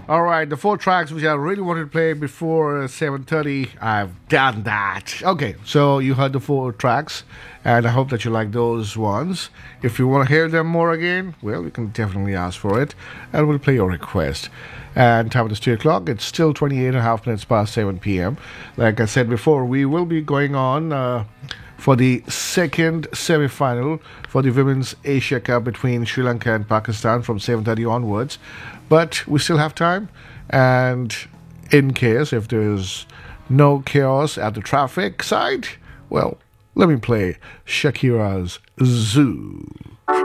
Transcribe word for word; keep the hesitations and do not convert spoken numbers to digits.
All right, the four tracks which I really wanted to play before uh, seven thirty, I've done that. Okay, so you heard the four tracks, and I hope that you like those ones. If you want to hear them more again, well, you can definitely ask for it, and we'll play your request. And time is two o'clock. It's still twenty-eight and a half minutes past seven p.m. Like I said before, we will be going on uh, for the second semi-final for the Women's Asia Cup between Sri Lanka and Pakistan from seven thirty onwards. But we still have time, and in case if there's no chaos at the traffic side, well, let me play Shakira's Zoo.